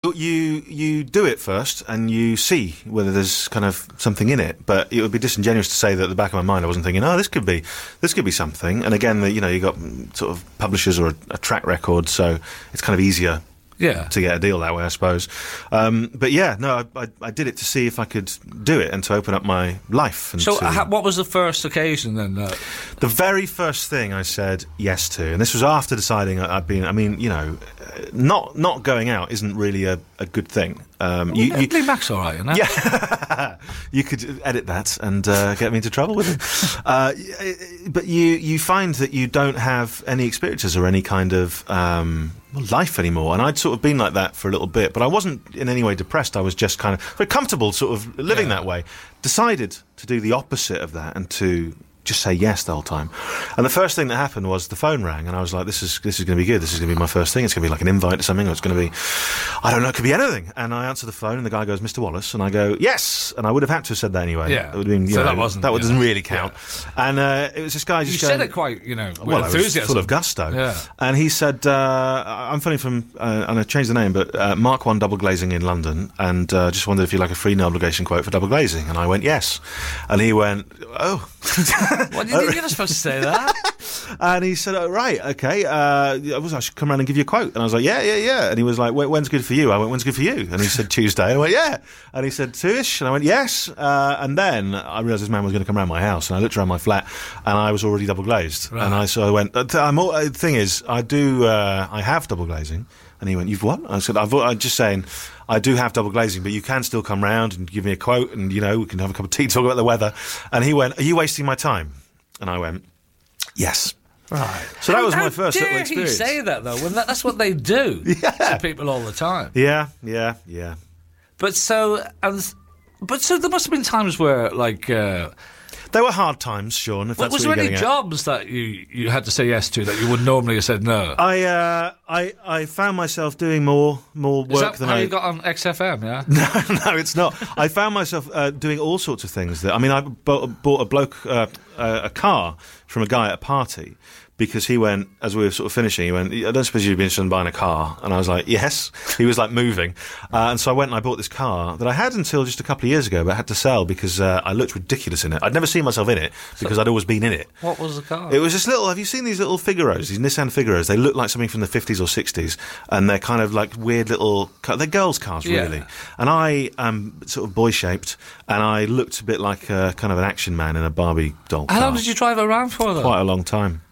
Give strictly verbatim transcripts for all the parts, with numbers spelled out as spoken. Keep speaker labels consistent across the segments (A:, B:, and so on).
A: but you you do it first and you see whether there's kind of something in it. But it would be disingenuous to say that at the back of my mind I wasn't thinking, oh, this could be this could be something. And again, the, you know, you got sort of publishers or a, a track record, so it's kind of easier.
B: Yeah.
A: To get a deal that way, I suppose. Um, but yeah, no, I, I, I did it to see if I could do it and to open up my life. And
B: so
A: to,
B: ha- what was the first occasion then? Uh,
A: the very first thing I said yes to, and this was after deciding I'd been, I mean, you know, not not going out isn't really a, a good thing. Um,
B: well,
A: you, you,
B: Lee Mack's all right, isn't it?
A: Yeah. You could edit that and uh, get me into trouble with him. Uh, but you, you find that you don't have any experiences or any kind of um, life anymore. And I'd sort of been like that for a little bit, but I wasn't in any way depressed. I was just kind of very comfortable sort of living yeah. that way. Decided to do the opposite of that and to just say yes the whole time. And the first thing that happened was the phone rang, and I was like, this is this is going to be good. This is going to be my first thing. It's going to be like an invite to something, or it's going to be, I don't know, it could be anything. And I answer the phone, and the guy goes, Mister Wallace, and I go, yes. And I would have had to have said that anyway.
B: Yeah.
A: It would have been, you
B: so
A: know,
B: that wasn't.
A: That
B: yeah.
A: doesn't really count. Yeah. And uh, it was this guy just
B: You
A: going,
B: said it quite, you know,
A: well,
B: enthusiasm.
A: full of gusto.
B: Yeah.
A: And he said, uh, I'm phoning from, uh, and I changed the name, but uh, Mark One Double Glazing in London, and uh, just wondered if you'd like a free no obligation quote for double glazing. And I went, yes. And he went, oh.
B: Well, you're not supposed to say that.
A: And he said, oh, right, okay, uh, I was I should come around and give you a quote. And I was like, yeah, yeah, yeah. And he was like, when's good for you? I went, when's good for you? And he said, Tuesday. And I went, yeah. And he said, two-ish? And I went, yes. Uh, and then I realised this man was going to come around my house, and I looked around my flat, and I was already double glazed. Right. And I so I went, I'm all, the thing is, I do, uh, I have double glazing. And he went, you've what? I said, I've, I'm just saying, I do have double glazing, but you can still come round and give me a quote, and, you know, we can have a cup of tea, talk about the weather. And he went, are you wasting my time? And I went, yes.
B: Right.
A: So that
B: how,
A: was my
B: how
A: first
B: dare
A: little experience.
B: You say that, though, when that, that's what they do
A: yeah.
B: to people all the time.
A: Yeah, yeah, yeah.
B: But so, and, but so there must have been times where, like... Uh,
A: There were hard times, Sean, if that's
B: was
A: what
B: there
A: you're
B: any
A: getting at.
B: jobs that you, you had to say yes to that you would normally have said no?
A: I uh, I I found myself doing more more work
B: Is that
A: than
B: how
A: I.
B: you got on X F M? Yeah.
A: No, no, it's not. I found myself uh, doing all sorts of things. That I mean, I bought, bought a bloke uh, uh, a car from a guy at a party. Because he went, as we were sort of finishing, he went, I don't suppose you'd be interested in buying a car? And I was like, yes. He was like moving. Uh, and so I went and I bought this car that I had until just a couple of years ago, but I had to sell because uh, I looked ridiculous in it. I'd never seen myself in it because so, I'd always been in it.
B: What was the car?
A: It was this little, have you seen these little Figaros, these Nissan Figaros? They look like something from the fifties or sixties, and they're kind of like weird little, they're girls' cars, really. Yeah. And I am sort of boy-shaped, and I looked a bit like a, kind of an action man in a Barbie doll car.
B: How long did you drive around for, though?
A: Quite a long time.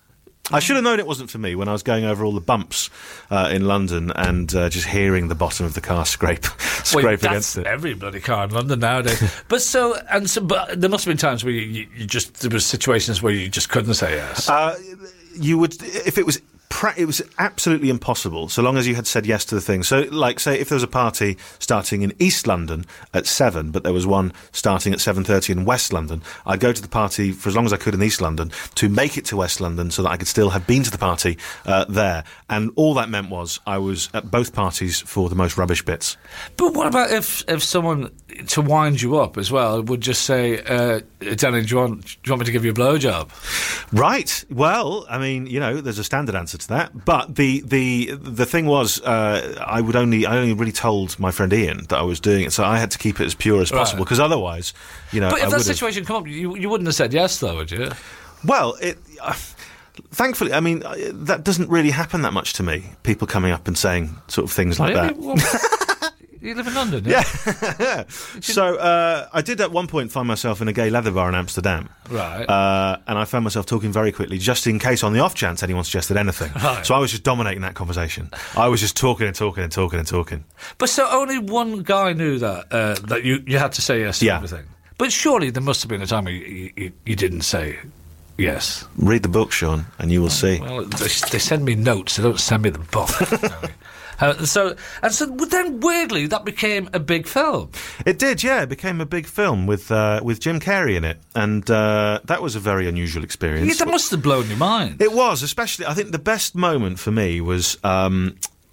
A: I should have known it wasn't for me when I was going over all the bumps uh, in London and uh, just hearing the bottom of the car scrape, scrape
B: well,
A: against
B: that's
A: it.
B: Every bloody car in London nowadays. but so and so, but there must have been times where you, you, you just there was situations where you just couldn't say yes.
A: Uh, you would if it was. It was absolutely impossible, so long as you had said yes to the thing. So, like, say, if there was a party starting in East London at seven, but there was one starting at seven thirty in West London, I'd go to the party for as long as I could in East London to make it to West London so that I could still have been to the party uh, there. And all that meant was I was at both parties for the most rubbish bits.
B: But what about if, if someone, to wind you up as well, would just say, uh, Danny, do you, want, do you want me to give you a blowjob?
A: Right. Well, I mean, you know, there's a standard answer to that. But the the the thing was, uh, I would only I only really told my friend Ian that I was doing it, so I had to keep it as pure as possible because right. otherwise, you know.
B: But if
A: I
B: that
A: would've...
B: situation come up, you you wouldn't have said yes, though, would you?
A: Well, it. Uh, thankfully, I mean, uh, that doesn't really happen that much to me. People coming up and saying sort of things like
B: really?
A: that.
B: Well, you live in London, yeah?
A: Yeah. So uh, I did at one point find myself in a gay leather bar in Amsterdam.
B: Right.
A: Uh, and I found myself talking very quickly, just in case, on the off chance, anyone suggested anything.
B: Right.
A: So I was just dominating that conversation. I was just talking and talking and talking and talking.
B: But so only one guy knew that, uh, that you, you had to say yes to
A: yeah.
B: everything. But surely there must have been a time where you, you, you didn't say yes.
A: Read the book, Sean, and you will see.
B: Well, they, they send me notes, they don't send me the book. Uh, so and so then weirdly that became a big film.
A: It did, yeah. It became a big film with uh, with Jim Carrey in it, and uh, that was a very unusual experience.
B: Yeah, that must have blown your mind.
A: It was, especially. I think the best moment for me was um,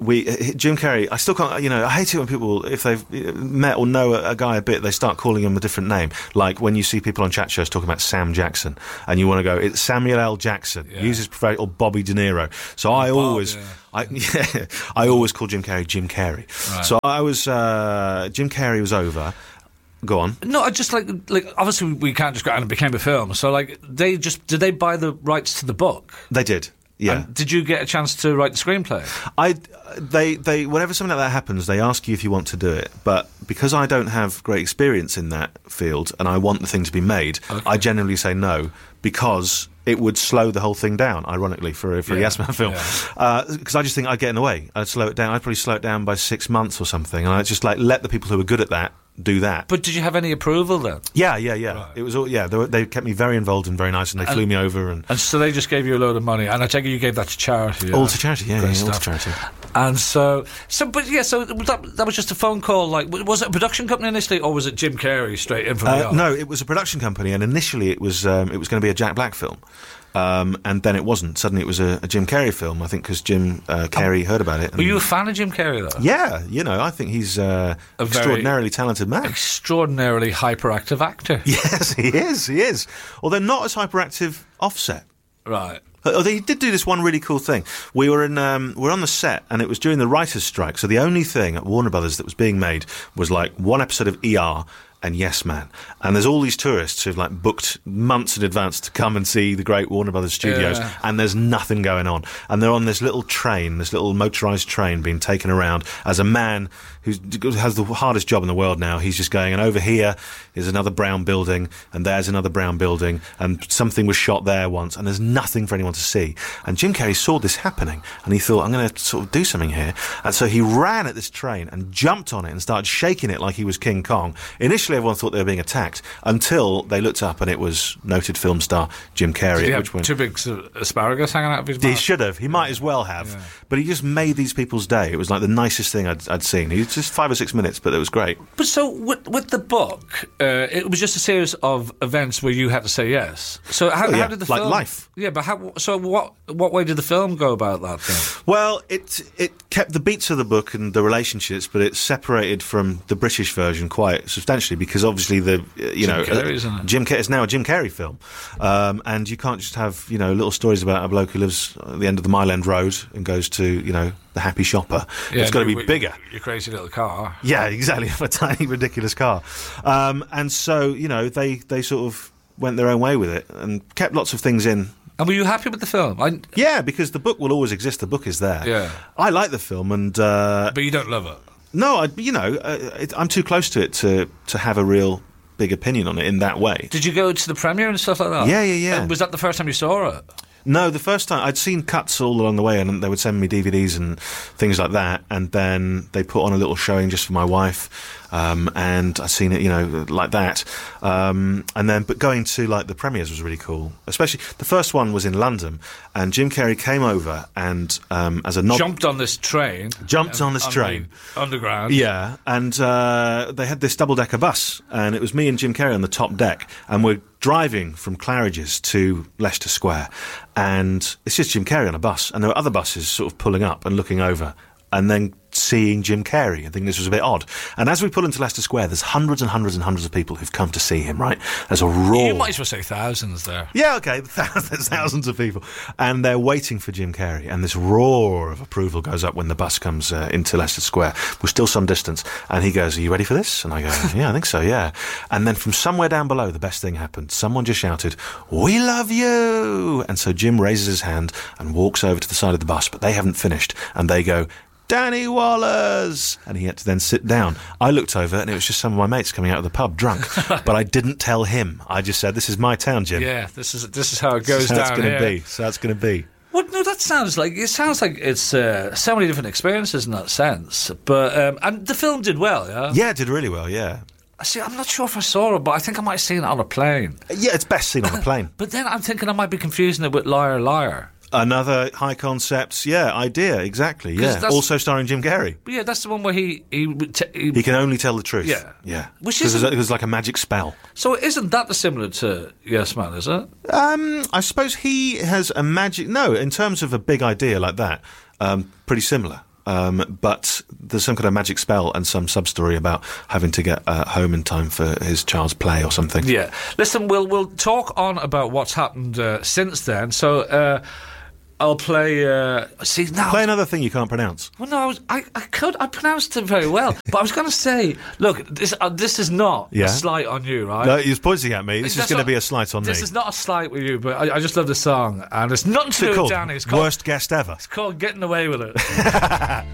A: we uh, Jim Carrey. I still can't. You know, I hate it when people, if they've uh, met or know a, a guy a bit, they start calling him a different name. Like when you see people on chat shows talking about Sam Jackson, and you want to go, it's Samuel L. Jackson.
B: Yeah.
A: Use his professional, or Bobby De Niro. So I
B: Bob,
A: always,
B: yeah.
A: I yeah, I always call Jim Carrey Jim Carrey.
B: Right.
A: So I was uh, Jim Carrey was over. Go on.
B: No, I just like like obviously we can't just go out and it became a film. So like they just did they buy the rights to the book?
A: They did. Yeah.
B: And did you get a chance to write the screenplay?
A: I, they, they, whenever something like that happens, they ask you if you want to do it. But because I don't have great experience in that field and I want the thing to be made,
B: Okay.
A: I generally say no because it would slow the whole thing down, ironically, for a, for a
B: Yeah,
A: Yes Man film.
B: yeah.
A: Because uh, I just think I'd get in the way. I'd slow it down. I'd probably slow it down by six months or something. And I'd just like let the people who are good at that do that.
B: But did you have any approval then?
A: Yeah, yeah, yeah.
B: Right.
A: It was all, yeah, they, were, they kept me very involved and very nice, and they
B: And-
A: flew me over and
B: And so they just gave you a load of money, and I take it you gave that to charity. Yeah?
A: all to charity. Yeah,
B: Great
A: yeah, all to
B: stuff.
A: charity.
B: And so, so, but yeah, so that, that was just a phone call. Like, w- was it a production company initially, or was it Jim Carrey straight in from the
A: Uh,
B: off?
A: no, it was a production company, and initially it was um, it was going to be a Jack Black film, um, and then it wasn't. Suddenly it was a, a Jim Carrey film. I think because Jim uh, Carrey heard about it. And
B: Were you a fan of Jim Carrey though?
A: yeah, you know, I think he's uh,
B: A very-
A: extraordinarily talented man.
B: Extraordinarily hyperactive actor.
A: Yes, he is. He is. Although not as hyperactive Offset.
B: Right.
A: Although he did do this one really cool thing. We were in, um, we were on the set, and it was during the writers' strike. So the only thing at Warner Brothers that was being made was like one episode of E R and Yes Man. And there's all these tourists who've like booked months in advance to come and see the great Warner Brothers studios,
B: Yeah.
A: and there's nothing going on. And they're on this little train, this little motorised train being taken around as a man who has the hardest job in the world now. He's just going, and over here is another brown building, and there's another brown building, and something was shot there once, and there's nothing for anyone to see. And Jim Carrey saw this happening, and he thought, I'm going to sort of do something here. And so he ran at this train and jumped on it and started shaking it like he was King Kong. Initially, everyone thought they were being attacked, until they looked up and it was noted film star Jim Carrey.
B: Did he
A: which
B: have
A: went,
B: two big uh, asparagus hanging out of his
A: he
B: mouth?
A: should have. He might as well have.
B: Yeah.
A: But he just made these people's day. It was like the nicest thing I'd, I'd seen. He was just five or six minutes, but it was great.
B: But so with, with the book, uh, it was just a series of events where you had to say yes. So how,
A: Oh, yeah,
B: how did the
A: like
B: film?
A: life.
B: Yeah, but how? So what? What way did the film go about that then?
A: Well, it it kept the beats of the book and the relationships, but it separated from the British version quite substantially because obviously the uh, you
B: Jim
A: know
B: Carrey,
A: uh,
B: isn't it?
A: Jim Carrey is now a Jim Carrey film, um, and you can't just have you know little stories about a bloke who lives at the end of the Mile End Road and goes to you know the Happy Shopper.
B: Yeah,
A: It's got to be
B: your-
A: bigger.
B: Your crazy little car.
A: Yeah, exactly. A tiny, ridiculous car. Um, and so, you know, they, they sort of went their own way with it and kept lots of things in.
B: And were you happy with the film? I,
A: Yeah, because the book will always exist. The book is there.
B: Yeah.
A: I like the film, and uh,
B: but you don't love it.
A: no, I, you know, uh, it, I'm too close to it to, to have a real big opinion on it in that way.
B: Did you go to the premiere and stuff like that?
A: Yeah, yeah, yeah.
B: And was that the first time you saw it?
A: No, the first time I'd seen cuts all along the way, and they would send me D V Ds and things like that. And then they put on a little showing just for my wife, um, and I'd seen it, you know, like that. Um, and then, but going to like the premieres was really cool. Especially the first one was in London, and Jim Carrey came over and um, as a nod,
B: Jumped on this train.
A: Jumped
B: um,
A: on this
B: the
A: train.
B: Underground.
A: Yeah, and uh, they had this double-decker bus, and it was me and Jim Carrey on the top deck, and we're driving from Claridge's to Leicester Square, and it's just Jim Carrey on a bus, and there were other buses sort of pulling up and looking over, and then seeing Jim Carrey. I think this was a bit odd. And as we pull into Leicester Square, there's hundreds and hundreds and hundreds of people who've come to see him, right? There's a roar.
B: You might as well say thousands there.
A: Yeah, okay, there's thousands of people. And they're waiting for Jim Carrey, and this roar of approval goes up when the bus comes uh, into Leicester Square. We're still some distance, and he goes, are you ready for this? And I go, yeah, I think so, yeah. And then from somewhere down below, the best thing happened. Someone just shouted, we love you! And so Jim raises his hand and walks over to the side of the bus, but they haven't finished, and they go, Danny Wallace! And he had to then sit down. I looked over, and it was just some of my mates coming out of the pub drunk. But I didn't tell him. I just said, this is my town, Jim.
B: Yeah, this is this is how it
A: This
B: goes
A: is how
B: down
A: it's going
B: here.
A: to be. So that's going to be.
B: Well, no, that sounds like it sounds like it's uh, so many different experiences in that sense. But um, and the film did well, yeah.
A: Yeah, it did really well, yeah.
B: See, I'm not sure if I saw it, but I think I might have seen it on a plane.
A: Yeah, it's best seen on a plane.
B: But then I'm thinking I might be confusing it with Liar Liar.
A: Another high concepts, yeah, idea, exactly,
B: 'Cause
A: yeah.
B: that's-
A: Also starring Jim Carrey.
B: But yeah, that's the one where he he, would t- he
A: He can only tell the truth.
B: Yeah.
A: Yeah.
B: Which
A: Because
B: isn't-
A: it was like a magic spell.
B: So isn't that similar to Yes Man, is it?
A: Um, I suppose he has a magic... No, in terms of a big idea like that, um, pretty similar. um, but there's some kind of magic spell and some sub-story about having to get uh, home in time for his child's play or something.
B: Yeah. Listen, we'll we'll talk on about what's happened uh, since then. So uh, I'll play. Uh, see now.
A: Play another thing you can't pronounce.
B: Well, no, I, was, I, I could. I pronounced it very well, but I was going to say, look, this uh, this is not
A: Yeah.
B: a slight on you, right?
A: No, he's pointing at me. This
B: That's
A: is going to
B: not-
A: be a slight on
B: This
A: me.
B: is not a slight with you, but I, I just love the song, and it's nothing to
A: What's
B: do
A: it
B: with
A: called?
B: Danny. It's called,
A: Worst guest ever.
B: it's called Getting Away with It.